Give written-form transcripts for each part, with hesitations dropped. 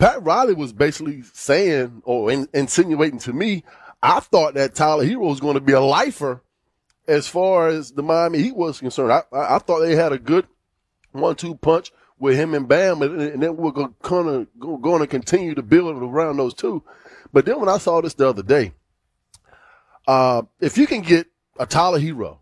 Pat Riley was basically saying or insinuating to me, I thought that Tyler Hero was going to be a lifer as far as the Miami Heat was concerned. I thought they had a good 1-2 punch with him and Bam, and then we're going to continue to build around those two. But then when I saw this the other day, if you can get a Tyler Hero,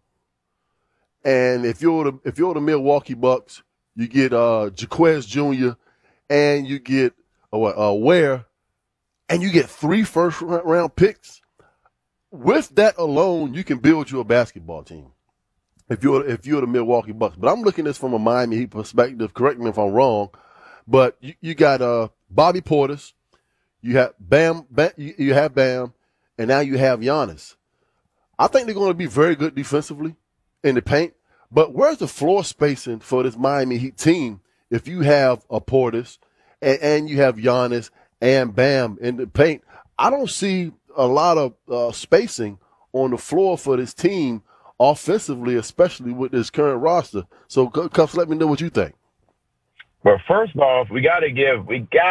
and if you're the Milwaukee Bucks, you get Jaquez Jr. and you get Ware, and you get 3 first-round picks. With that alone, you can build you a basketball team. If you're the Milwaukee Bucks, but I'm looking at this from a Miami Heat perspective. Correct me if I'm wrong, but you got Bobby Portis, you have Bam, you have Bam, and now you have Giannis. I think they're going to be very good defensively in the paint. But where's the floor spacing for this Miami Heat team if you have a Portis and you have Giannis and Bam in the paint? I don't see a lot of spacing on the floor for this team offensively, especially with this current roster. So, Cuffs, let me know what you think. Well, first off, we gotta give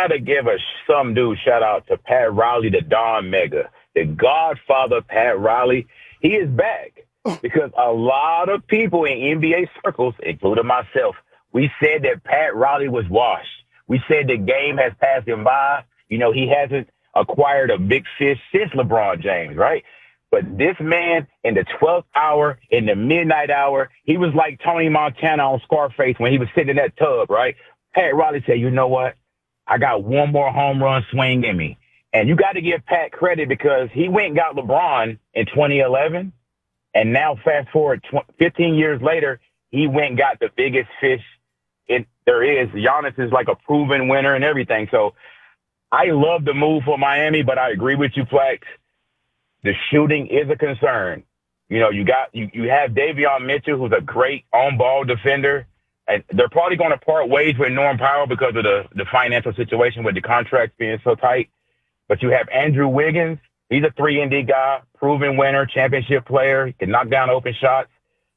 some dude shout out to Pat Riley, the Don Mega, the Godfather Pat Riley. He is back because a lot of people in NBA circles, including myself, we said that Pat Riley was washed. We said the game has passed him by. You know, he hasn't acquired a big fish since LeBron James, right? But this man, in the 12th hour, in the midnight hour, he was like Tony Montana on Scarface when he was sitting in that tub, right? Pat Riley said, you know what? I got one more home run swing in me. And you got to give Pat credit because he went and got LeBron in 2011. And now fast forward 15 years later, he went and got the biggest fish there is. Giannis is like a proven winner and everything. So I love the move for Miami, but I agree with you, Flex. The shooting is a concern. You know, you have Davion Mitchell, who's a great on-ball defender, and they're probably going to part ways with Norm Powell because of the financial situation with the contracts being so tight. But you have Andrew Wiggins. He's a 3-and-D guy, proven winner, championship player. He can knock down open shots.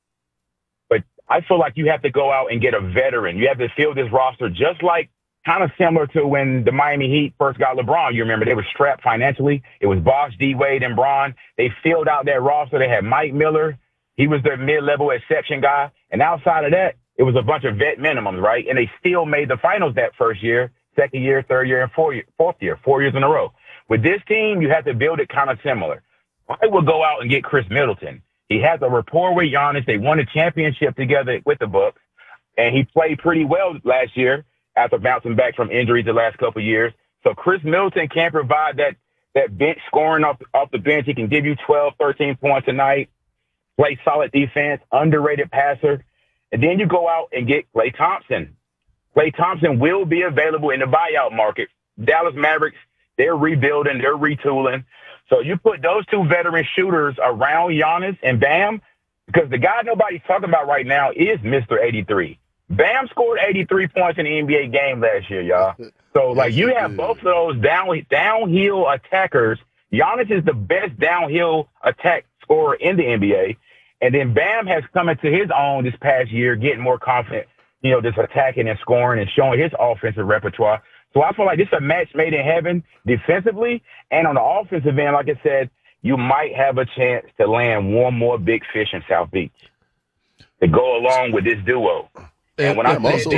But I feel like you have to go out and get a veteran. You have to fill this roster just like kind of similar to when the Miami Heat first got LeBron. You remember they were strapped financially. It was Bosh, D-Wade, and Bron. They filled out that roster. They had Mike Miller. He was their mid-level exception guy. And outside of that, it was a bunch of vet minimums, right? And they still made the finals that first year, second year, third year, and fourth year, 4 years in a row. With this team, you have to build it kind of similar. I would go out and get Chris Middleton. He has a rapport with Giannis. They won a championship together with the Bucks, and he played pretty well last year after bouncing back from injuries the last couple of years. So Chris Middleton can provide that bench scoring off the bench. He can give you 12, 13 points a night, play solid defense, underrated passer. And then you go out and get Klay Thompson. Klay Thompson will be available in the buyout market. Dallas Mavericks, they're rebuilding, they're retooling. So you put those two veteran shooters around Giannis and Bam, because the guy nobody's talking about right now is Mr. 83. Bam scored 83 points in the NBA game last year, y'all. So, like, you have both of those downhill attackers. Giannis is the best downhill attack scorer in the NBA. And then Bam has come into his own this past year, getting more confident, you know, just attacking and scoring and showing his offensive repertoire. So I feel like this is a match made in heaven defensively. And on the offensive end, like I said, you might have a chance to land one more big fish in South Beach to go along with this duo. And when go ahead,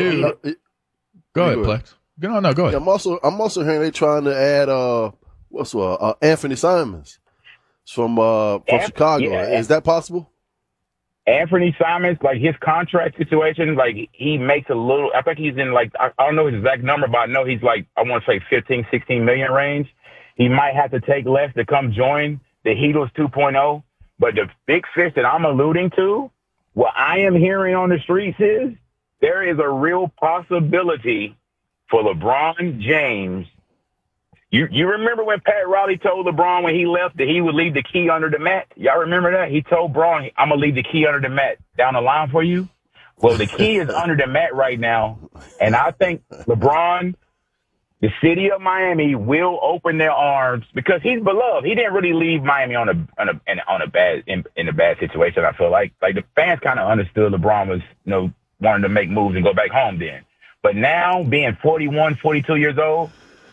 Plex. No, go ahead. Yeah, I'm also hearing they trying to add Anthony Simons from Chicago. Yeah. Is that possible? Anthony Simons, like his contract situation, like he makes a little, I think he's in like, I don't know his exact number, but I know he's like, I want to say 15, 16 million range. He might have to take less to come join the Heatles 2.0. But the big fish that I'm alluding to, what I am hearing on the streets is there is a real possibility for LeBron James. You remember when Pat Riley told LeBron when he left that he would leave the key under the mat? Y'all remember that? He told Braun, I'm going to leave the key under the mat down the line for you. Well, the key is under the mat right now. And I think LeBron, the city of Miami, will open their arms because he's beloved. He didn't really leave Miami in a bad situation. I feel like the fans kind of understood LeBron was, wanting to make moves and go back home then. But now being 41, 42 years old,